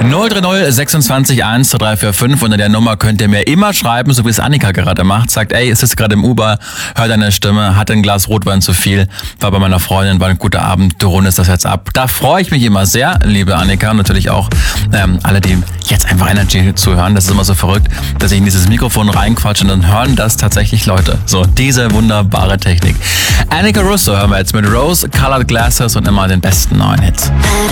030 26 12345. Unter der Nummer könnt ihr mir immer schreiben, so wie es Annika gerade macht. Sagt, ey, ist jetzt gerade im Uber, hört deine Stimme, hat ein Glas Rotwein zu viel, war bei meiner Freundin, war ein guter Abend, du rundest das jetzt ab. Da freue ich mich immer sehr, liebe Annika, und natürlich auch alle, die jetzt einfach Energy zuhören. Das ist immer so verrückt, dass ich in dieses Mikrofon reinquatsche und dann hören das tatsächlich Leute. So, diese wunderbare Technik. Annika Russo hören wir jetzt mit Rose Colored Glasses und immer den besten neuen Hits.